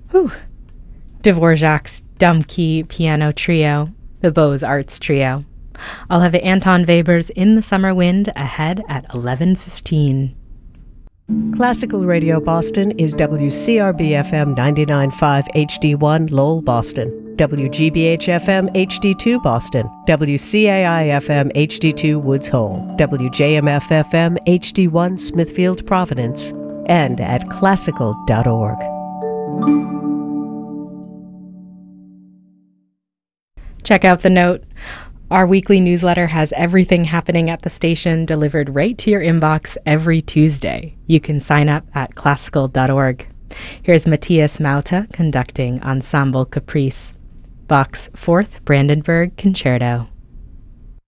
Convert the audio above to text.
Whew. Dvorak's Dumb Key Piano Trio, the Beaux-Arts Trio. I'll have Anton Weber's In the Summer Wind ahead at 11:15. Classical Radio Boston is WCRB-FM 99.5 HD1 Lowell, Boston, WGBH-FM HD2 Boston, WCAI-FM HD2 Woods Hole, WJMF-FM HD1 Smithfield, Providence, and at classical.org. Check out the note. Our weekly newsletter has everything happening at the station delivered right to your inbox every Tuesday. You can sign up at classical.org. Here's Matthias Mauta conducting Ensemble Caprice, Bach's Fourth Brandenburg Concerto.